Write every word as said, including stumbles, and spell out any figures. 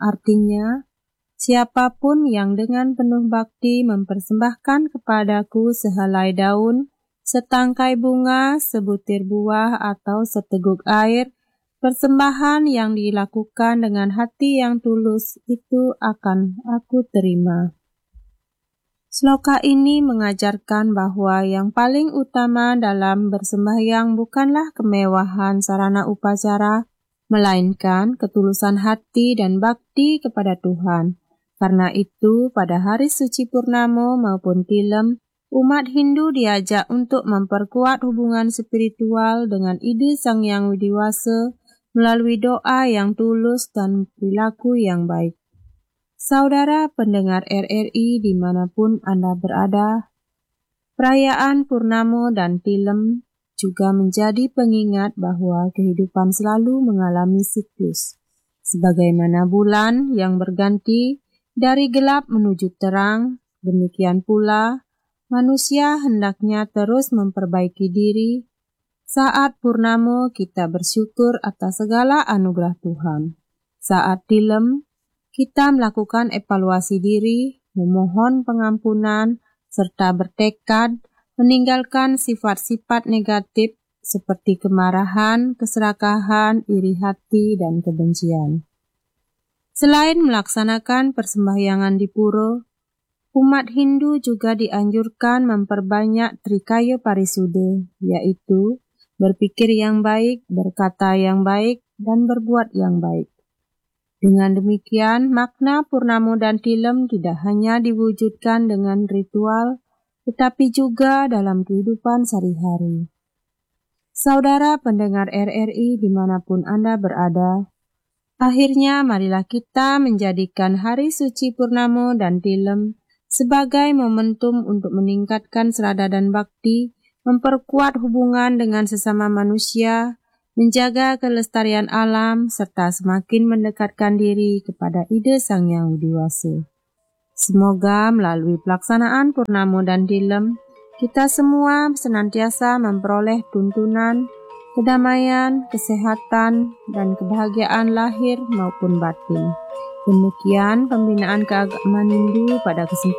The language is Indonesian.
Artinya, siapapun yang dengan penuh bakti mempersembahkan kepadaku sehelai daun, setangkai bunga, sebutir buah, atau seteguk air, persembahan yang dilakukan dengan hati yang tulus itu akan aku terima. Sloka ini mengajarkan bahwa yang paling utama dalam bersembahyang bukanlah kemewahan sarana upacara, melainkan ketulusan hati dan bakti kepada Tuhan. Karena itu, pada hari suci Purnamo maupun Tilem, umat Hindu diajak untuk memperkuat hubungan spiritual dengan ide Sang Hyang Widiwasa melalui doa yang tulus dan perilaku yang baik. Saudara pendengar R R I dimanapun Anda berada, perayaan Purnamo dan Tilem juga menjadi pengingat bahwa kehidupan selalu mengalami siklus. Sebagaimana bulan yang berganti dari gelap menuju terang, demikian pula manusia hendaknya terus memperbaiki diri. Saat Purnamo kita bersyukur atas segala anugerah Tuhan. Saat Tilem, kita melakukan evaluasi diri, memohon pengampunan, serta bertekad meninggalkan sifat-sifat negatif seperti kemarahan, keserakahan, iri hati, dan kebencian. Selain melaksanakan persembahyangan di puro, umat Hindu juga dianjurkan memperbanyak Trikaya Parisuddha, yaitu berpikir yang baik, berkata yang baik, dan berbuat yang baik. Dengan demikian, makna Purnamo dan Tilem tidak hanya diwujudkan dengan ritual, tetapi juga dalam kehidupan sehari-hari. Saudara pendengar R R I dimanapun Anda berada, akhirnya marilah kita menjadikan hari suci Purnamo dan Tilem sebagai momentum untuk meningkatkan serada dan bakti, memperkuat hubungan dengan sesama manusia, menjaga kelestarian alam, serta semakin mendekatkan diri kepada ide Sang Hyang Widiwasa. Semoga melalui pelaksanaan Purnamo dan Tilem, kita semua senantiasa memperoleh tuntunan, kedamaian, kesehatan, dan kebahagiaan lahir maupun batin. Demikian pembinaan keagamaan Hindu pada kesempatan